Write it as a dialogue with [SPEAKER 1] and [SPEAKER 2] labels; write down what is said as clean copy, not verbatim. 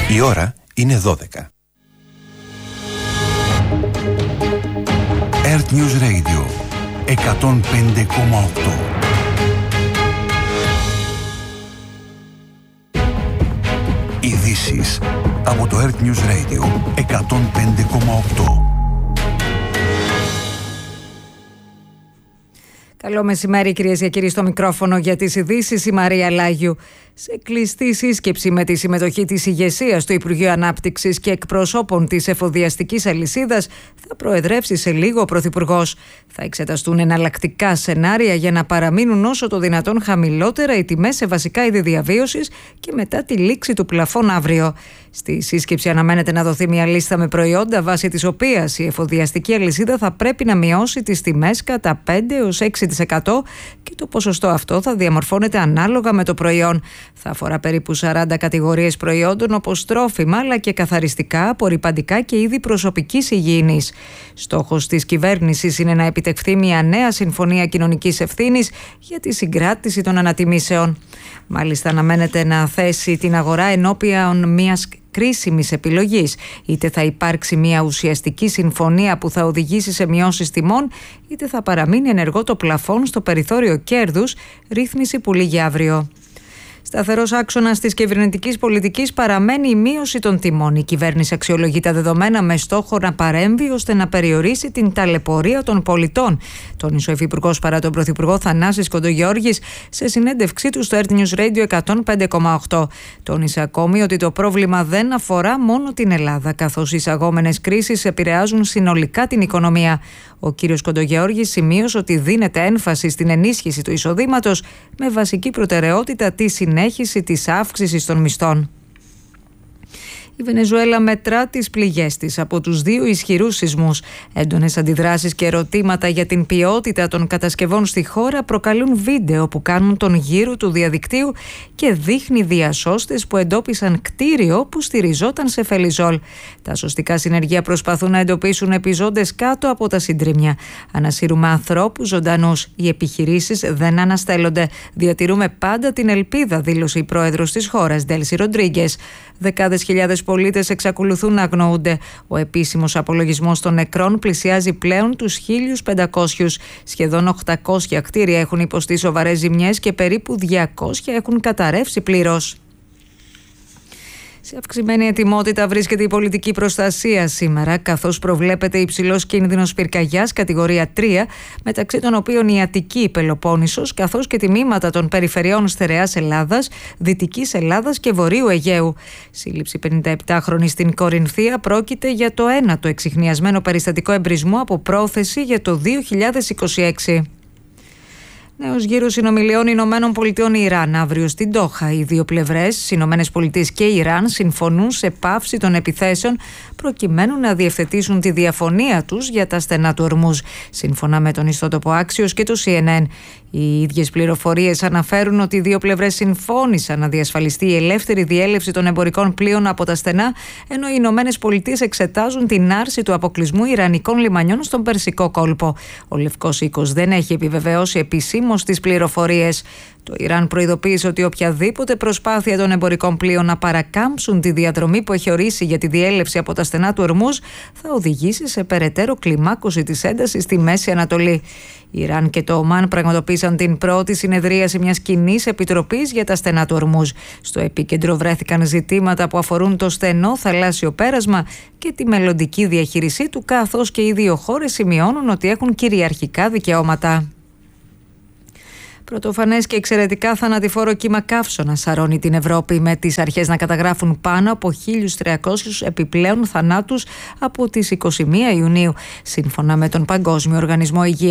[SPEAKER 1] Η ώρα είναι 12. Earth News Radio 105,8. Ειδήσεις από το Earth News Radio 105,8.
[SPEAKER 2] Καλό μεσημέρι, κυρίες και κύριοι, στο μικρόφωνο για τις ειδήσεις η Μαρία Λάγιου. Σε κλειστή σύσκεψη με τη συμμετοχή της ηγεσίας του Υπουργείου Ανάπτυξης και εκπροσώπων της εφοδιαστικής αλυσίδας θα προεδρεύσει σε λίγο ο Πρωθυπουργός. Θα εξεταστούν εναλλακτικά σενάρια για να παραμείνουν όσο το δυνατόν χαμηλότερα οι τιμές σε βασικά είδη διαβίωσης και μετά τη λήξη του πλαφών αύριο. Στη σύσκεψη αναμένεται να δοθεί μια λίστα με προϊόντα βάσει της οποίας η εφοδιαστική αλυσίδα θα πρέπει να μειώσει τις τιμές κατά 5 έως 6% και το ποσοστό αυτό θα διαμορφώνεται ανάλογα με το προϊόν. Θα αφορά περίπου 40 κατηγορίες προϊόντων όπως τρόφιμα αλλά και καθαριστικά, απορρυπαντικά και είδη προσωπικής υγιεινής. Στόχος της κυβέρνησης είναι να επιτευχθεί μια νέα συμφωνία κοινωνικής ευθύνης για τη συγκράτηση των ανατιμήσεων. Μάλιστα αναμένεται να θέσει την αγορά ενώπιον μιας κρίσιμης επιλογής. Είτε θα υπάρξει μια ουσιαστική συμφωνία που θα οδηγήσει σε μειώσεις τιμών, είτε θα παραμείνει ενεργό το πλαφόν στο περιθώριο κέρδους, ρύθμιση που λήγει αύριο. Σταθερός άξονας της κυβερνητικής πολιτικής παραμένει η μείωση των τιμών. Η κυβέρνηση αξιολογεί τα δεδομένα με στόχο να παρέμβει ώστε να περιορίσει την ταλαιπωρία των πολιτών. Τόνισε ο Υφυπουργός παρά τον Πρωθυπουργό Θανάσης Κοντογιώργης σε συνέντευξή του στο Earth News Radio 105,8. Τόνισε ακόμη ότι το πρόβλημα δεν αφορά μόνο την Ελλάδα, καθώς οι εισαγόμενες κρίσεις επηρεάζουν συνολικά την οικονομία. Ο κύριος Κοντογιώργης σημείωσε ότι δίνεται έμφαση στην ενίσχυση του εισοδήματος με βασική προτεραιότητα τη συνέχιση της αύξησης των μισθών. Η Βενεζουέλα μετρά τις πληγές της από τους 2 ισχυρούς σεισμούς. Έντονες αντιδράσεις και ερωτήματα για την ποιότητα των κατασκευών στη χώρα προκαλούν βίντεο που κάνουν τον γύρο του διαδικτύου και δείχνει διασώστες που εντόπισαν κτίριο που στηριζόταν σε φελιζόλ. Τα σωστικά συνεργεία προσπαθούν να εντοπίσουν επιζώντες κάτω από τα συντρίμμια. Ανασύρουμε ανθρώπους ζωντανούς. Οι επιχειρήσεις δεν αναστέλλονται. Διατηρούμε πάντα την ελπίδα, δήλωσε η πρόεδρος της χώρας, Ντέλση Ροντρίγκες. Δεκάδες χιλιάδες πολίτες εξακολουθούν να αγνοούνται. Ο επίσημος απολογισμός των νεκρών πλησιάζει πλέον τους 1.500. Σχεδόν 800 κτίρια έχουν υποστεί σοβαρές ζημιές και περίπου 200 έχουν καταρρεύσει πλήρως. Σε αυξημένη ετοιμότητα βρίσκεται η πολιτική προστασία σήμερα, καθώς προβλέπεται υψηλός κίνδυνος πυρκαγιάς κατηγορία 3, μεταξύ των οποίων η Αττική, η Πελοπόννησος, καθώς και τμήματα των περιφερειών Στερεάς Ελλάδας, Δυτικής Ελλάδας και Βορείου Αιγαίου. Σύλληψη 57χρονη στην Κορινθία πρόκειται για το 1ο εξιχνιασμένο περιστατικό εμπρισμού από πρόθεση για το 2026. Νέος γύρος συνομιλιών Ηνωμένων Πολιτειών Ιράν αύριο στην Ντόχα. Οι δύο πλευρές, οι Ηνωμένες Πολιτείες και η Ιράν, συμφωνούν σε πάυση των επιθέσεων προκειμένου να διευθετήσουν τη διαφωνία τους για τα στενά του Ορμούζ. Σύμφωνα με τον ιστότοπο Axios και το CNN, οι ίδιες πληροφορίες αναφέρουν ότι οι δύο πλευρές συμφώνησαν να διασφαλιστεί η ελεύθερη διέλευση των εμπορικών πλοίων από τα στενά, ενώ οι Ηνωμένες Πολιτείες εξετάζουν την άρση του αποκλεισμού ιρανικών λιμανιών στον Περσικό κόλπο. Ο Λευκός Οίκος δεν έχει επιβεβαιώσει επισήμως τις πληροφορίες. Το Ιράν προειδοποίησε ότι οποιαδήποτε προσπάθεια των εμπορικών πλοίων να παρακάμψουν τη διαδρομή που έχει ορίσει για τη διέλευση από τα στενά του Ορμούζ θα οδηγήσει σε περαιτέρω κλιμάκωση της έντασης στη Μέση Ανατολή. Η Ιράν και το Ομάν πραγματοποίησαν την πρώτη συνεδρίαση μιας κοινής επιτροπής για τα στενά του Ορμούζ. Στο επίκεντρο βρέθηκαν ζητήματα που αφορούν το στενό θαλάσσιο πέρασμα και τη μελλοντική διαχείρισή του, καθώς και οι δύο χώρες σημειώνουν ότι έχουν κυριαρχικά δικαιώματα. Πρωτοφανές και εξαιρετικά θανατηφόρο κύμα καύσωνα σαρώνει την Ευρώπη, με τις αρχές να καταγράφουν πάνω από 1.300 επιπλέον θανάτους από τις 21 Ιουνίου, σύμφωνα με τον Παγκόσμιο Οργανισμό Υγείας.